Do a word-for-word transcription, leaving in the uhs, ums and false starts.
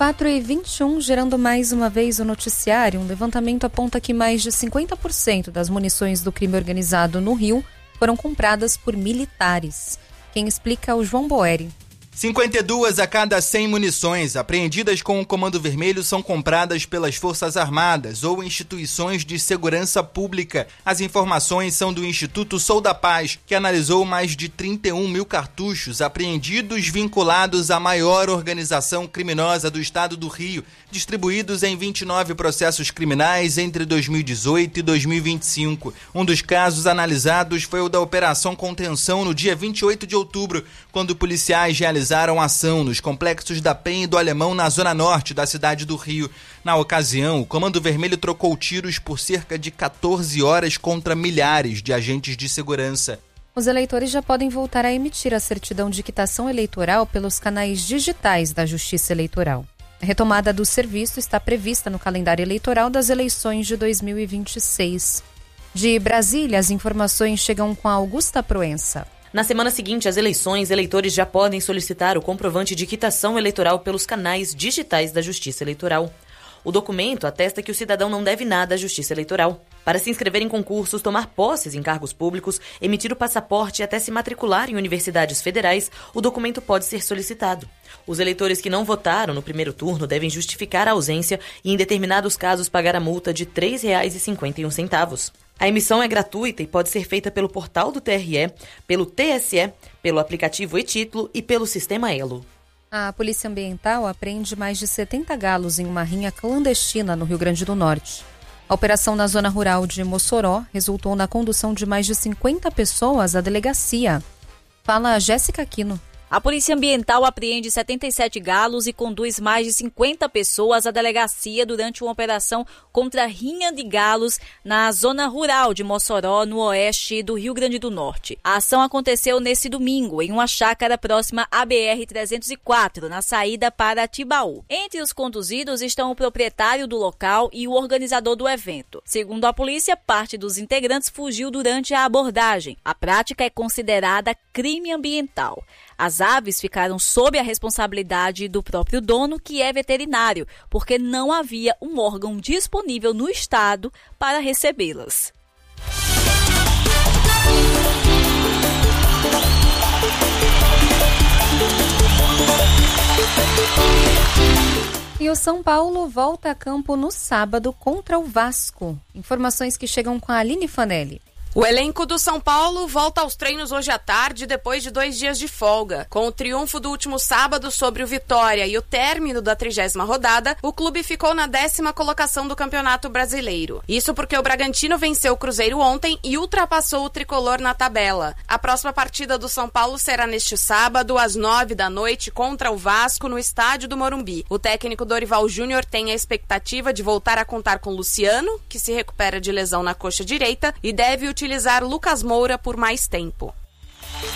quatro e vinte e um, gerando mais uma vez o noticiário. Um levantamento aponta que mais de cinquenta por cento das munições do crime organizado no Rio foram compradas por militares. Quem explica é o João Boeri. cinquenta e duas a cada cem munições apreendidas com o Comando Vermelho são compradas pelas Forças Armadas ou instituições de segurança pública. As informações são do Instituto Sou da Paz, que analisou mais de trinta e um mil cartuchos apreendidos vinculados à maior organização criminosa do estado do Rio, distribuídos em vinte e nove processos criminais entre dois mil e dezoito e dois mil e vinte e cinco. Um dos casos analisados foi o da Operação Contenção no dia vinte e oito de outubro, quando policiais realizaram realizaram ação nos complexos da Penha e do Alemão na zona norte da cidade do Rio. Na ocasião, o Comando Vermelho trocou tiros por cerca de quatorze horas contra milhares de agentes de segurança. Os eleitores já podem voltar a emitir a certidão de quitação eleitoral pelos canais digitais da Justiça Eleitoral. A retomada do serviço está prevista no calendário eleitoral das eleições de dois mil e vinte e seis. De Brasília, as informações chegam com a Augusta Proença. Na semana seguinte às eleições, eleitores já podem solicitar o comprovante de quitação eleitoral pelos canais digitais da Justiça Eleitoral. O documento atesta que o cidadão não deve nada à Justiça Eleitoral. Para se inscrever em concursos, tomar posses em cargos públicos, emitir o passaporte e até se matricular em universidades federais, o documento pode ser solicitado. Os eleitores que não votaram no primeiro turno devem justificar a ausência e, em determinados casos, pagar a multa de três reais e cinquenta e um centavos. A emissão é gratuita e pode ser feita pelo portal do T R E, pelo T S E, pelo aplicativo e-Título e pelo sistema Elo. A Polícia Ambiental apreende mais de setenta galos em uma rinha clandestina no Rio Grande do Norte. A operação na zona rural de Mossoró resultou na condução de mais de cinquenta pessoas à delegacia. Fala a Jéssica Aquino. A Polícia Ambiental apreende setenta e sete galos e conduz mais de cinquenta pessoas à delegacia durante uma operação contra a rinha de galos na zona rural de Mossoró, no oeste do Rio Grande do Norte. A ação aconteceu nesse domingo, em uma chácara próxima à B R trezentos e quatro, na saída para Tibaú. Entre os conduzidos estão o proprietário do local e o organizador do evento. Segundo a polícia, parte dos integrantes fugiu durante a abordagem. A prática é considerada crime ambiental. As aves ficaram sob a responsabilidade do próprio dono, que é veterinário, porque não havia um órgão disponível no estado para recebê-las. E o São Paulo volta a campo no sábado contra o Vasco. Informações que chegam com a Aline Fanelli. O elenco do São Paulo volta aos treinos hoje à tarde, depois de dois dias de folga. Com o triunfo do último sábado sobre o Vitória e o término da trigésima rodada, o clube ficou na décima colocação do Campeonato Brasileiro. Isso porque o Bragantino venceu o Cruzeiro ontem e ultrapassou o tricolor na tabela. A próxima partida do São Paulo será neste sábado, às nove da noite, contra o Vasco, no estádio do Morumbi. O técnico Dorival Júnior tem a expectativa de voltar a contar com Luciano, que se recupera de lesão na coxa direita, e deve utilizar utilizar Lucas Moura por mais tempo.